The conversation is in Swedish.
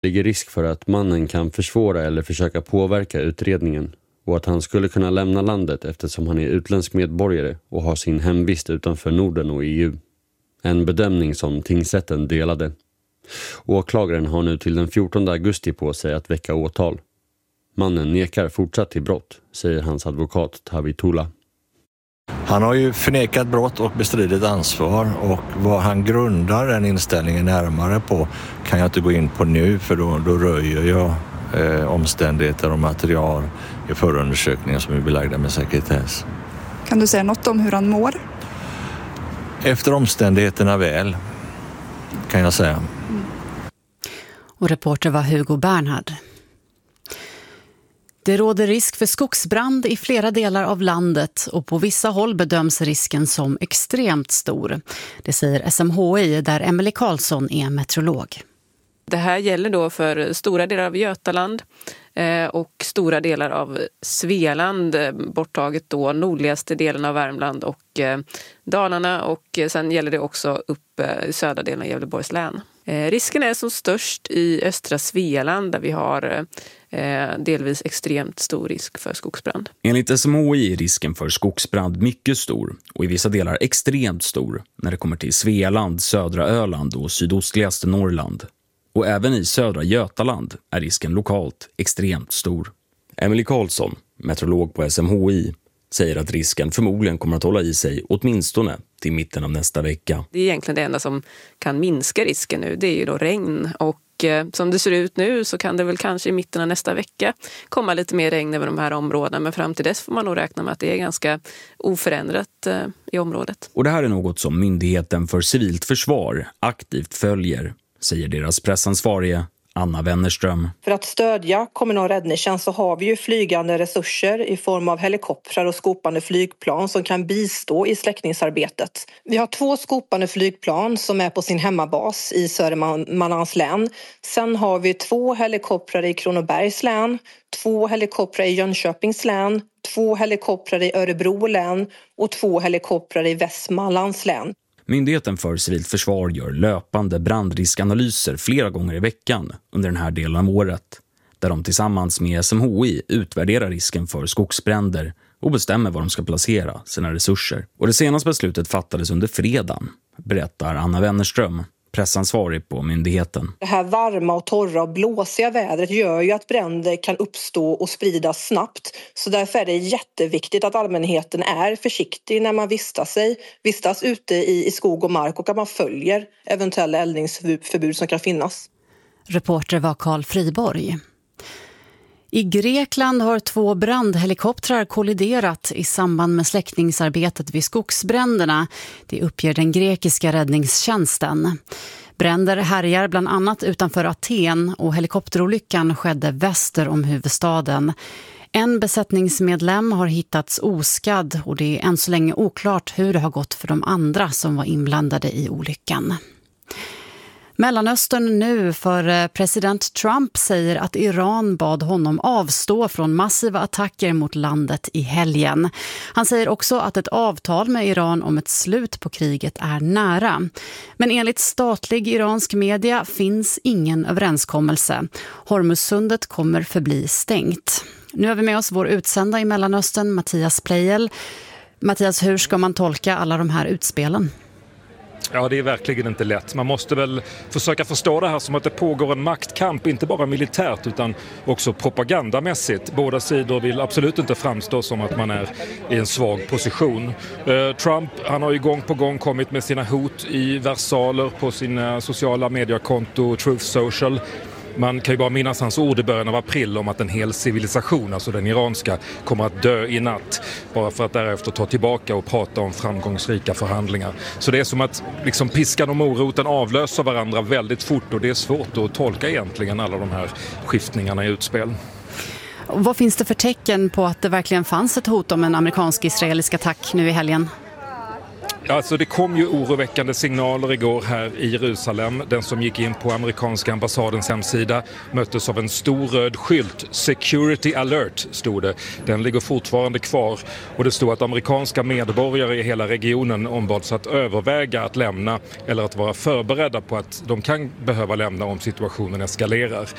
Det ligger risk för att mannen kan försvåra eller försöka påverka utredningen och att han skulle kunna lämna landet eftersom han är utländsk medborgare och har sin hemvist utanför Norden och EU. En bedömning som tingsrätten delade. Åklagaren har nu till den 14 augusti på sig att väcka åtal. Mannen nekar fortsatt till brott, säger hans advokat Tavitula. Han har ju förnekat brott och bestridit ansvar, och vad han grundar den inställningen närmare på kan jag inte gå in på nu, för då röjer jag omständigheter och material i förundersökningen som är belagda med sekretess. Kan du säga något om hur han mår? Efter omständigheterna väl, kan jag säga. Och reporter var Hugo Bernhard. Det råder risk för skogsbrand i flera delar av landet och på vissa håll bedöms risken som extremt stor. Det säger SMHI där Emelie Karlsson är meteorolog. Det här gäller då för stora delar av Götaland och stora delar av Svealand, borttaget då nordligaste delen av Värmland och Dalarna, och sen gäller det också upp i södra delen av Gävleborgs län. Risken är som störst i östra Svealand där vi har delvis extremt stor risk för skogsbrand. Enligt SMHI är risken för skogsbrand mycket stor och i vissa delar extremt stor när det kommer till Svealand, södra Öland och sydostligaste Norrland. Och även i södra Götaland är risken lokalt extremt stor. Emelie Karlsson, meteorolog på SMHI, säger att risken förmodligen kommer att hålla i sig åtminstone till mitten av nästa vecka. Det är egentligen det enda som kan minska risken nu, det är ju då regn, och som det ser ut nu så kan det väl kanske i mitten av nästa vecka komma lite mer regn över de här områdena, men fram till dess får man nog räkna med att det är ganska oförändrat i området. Och det här är något som Myndigheten för civilt försvar aktivt följer, säger deras pressansvarige Anna Wennerström. För att stödja kommunal räddningstjänst så har vi ju flygande resurser i form av helikoptrar och skopande flygplan som kan bistå i släckningsarbetet. Vi har 2 skopande flygplan som är på sin hemmabas i Södermanlands län. Sen har vi 2 helikoptrar i Kronobergs län, 2 helikoptrar i Jönköpings län, 2 helikoptrar i Örebro län och 2 helikoptrar i Västmanlands län. Myndigheten för civilt försvar gör löpande brandriskanalyser flera gånger i veckan under den här delen av året, där de tillsammans med SMHI utvärderar risken för skogsbränder och bestämmer var de ska placera sina resurser. Och det senaste beslutet fattades under fredagen, berättar Anna Wennerström, pressansvarig på myndigheten. Det här varma och torra och blåsiga vädret gör ju att bränder kan uppstå och spridas snabbt. Så därför är det jätteviktigt att allmänheten är försiktig när man vistas ute i skog och mark, och att man följer eventuella eldningsförbud som kan finnas. Reporter var Carl Friborg. I Grekland har 2 brandhelikoptrar kolliderat i samband med släckningsarbetet vid skogsbränderna. Det uppger den grekiska räddningstjänsten. Bränder härjar bland annat utanför Aten och helikopterolyckan skedde väster om huvudstaden. En besättningsmedlem har hittats oskadd och det är än så länge oklart hur det har gått för de andra som var inblandade i olyckan. Mellanöstern nu, för president Trump säger att Iran bad honom avstå från massiva attacker mot landet i helgen. Han säger också att ett avtal med Iran om ett slut på kriget är nära. Men enligt statlig iransk media finns ingen överenskommelse. Hormuzsundet kommer förbli stängt. Nu har vi med oss vår utsända i Mellanöstern, Mattias Pleijel. Mattias, hur ska man tolka alla de här utspelen? Ja, det är verkligen inte lätt. Man måste väl försöka förstå det här som att det pågår en maktkamp, inte bara militärt utan också propagandamässigt. Båda sidor vill absolut inte framstå som att man är i en svag position. Trump, han har ju gång på gång kommit med sina hot i versaler på sina sociala mediekonto Truth Social. Man kan ju bara minnas hans ord i början av april om att en hel civilisation, alltså den iranska, kommer att dö i natt. Bara för att därefter ta tillbaka och prata om framgångsrika förhandlingar. Så det är som att liksom piskan och moroten avlöser varandra väldigt fort, och det är svårt att tolka egentligen alla de här skiftningarna i utspel. Vad finns det för tecken på att det verkligen fanns ett hot om en amerikansk-israelisk attack nu i helgen? Alltså det kom ju oroväckande signaler igår här i Jerusalem. Den som gick in på amerikanska ambassadens hemsida möttes av en stor röd skylt. Security alert stod det. Den ligger fortfarande kvar. Och det stod att amerikanska medborgare i hela regionen ombads att överväga att lämna eller att vara förberedda på att de kan behöva lämna om situationen eskalerar.